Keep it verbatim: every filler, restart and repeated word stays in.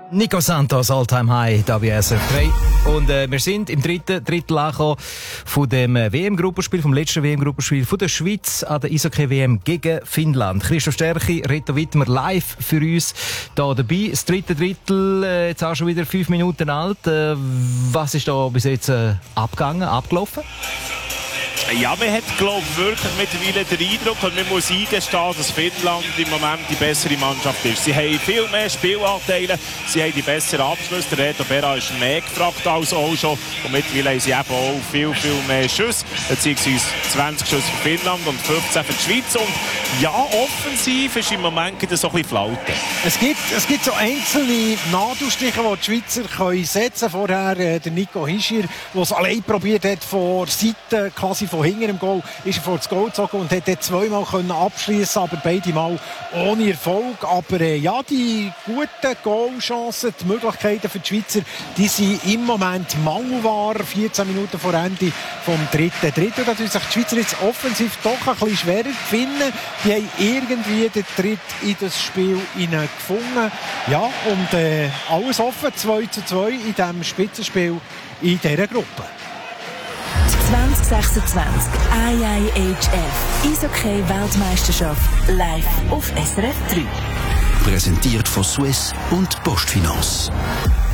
Nico Santos, All-Time High, da bei S R F drei. Und äh, wir sind im dritten Drittel angekommen von dem äh, W M-Gruppenspiel, vom letzten W M-Gruppenspiel von der Schweiz an der Eishockey-W M gegen Finnland. Christoph Stärchi, Reto Wittmer live für uns da dabei. Das dritte Drittel, äh, jetzt auch schon wieder fünf Minuten alt. Äh, was ist da bis jetzt äh, abgegangen, abgelaufen? Ja, man hat, glaube ich, wirklich mittlerweile den Eindruck, und man muss eingestehen, dass Finnland im Moment die bessere Mannschaft ist. Sie haben viel mehr Spielanteile, sie haben die besseren Abschlüsse. Der Reto Berra ist mehr gefragt als auch schon. Und mittlerweile haben sie eben auch viel, viel mehr Schüsse. Beziehungsweise zwanzig Schüsse für Finnland und fünfzehn für die Schweiz. Und ja, offensiv ist im Moment so ein bisschen Flaute. Es gibt, es gibt so einzelne Nadelstiche, die die Schweizer können setzen können. Vorher äh, der Nico Hischier, der es allein probiert hat, von Seite, quasi von hinter dem Goal, ist er vor das Goal gezogen und hat dort zweimal abschließen, aber beide Mal ohne Erfolg. Aber äh, ja, die guten Goalchancen, die Möglichkeiten für die Schweizer, die sind im Moment mangelbar. vierzehn Minuten vor Ende vom dritten Drittel. Da tun sich die Schweizer jetzt offensiv doch ein bisschen schwerer finden. Die haben irgendwie den Tritt in das Spiel gefunden. Ja, und äh, alles offen, zwei zu zwei in diesem Spitzenspiel in dieser Gruppe. zwanzig sechsundzwanzig I I H F Eishockey-Weltmeisterschaft live auf S R F drei. Präsentiert von Swiss und Postfinance.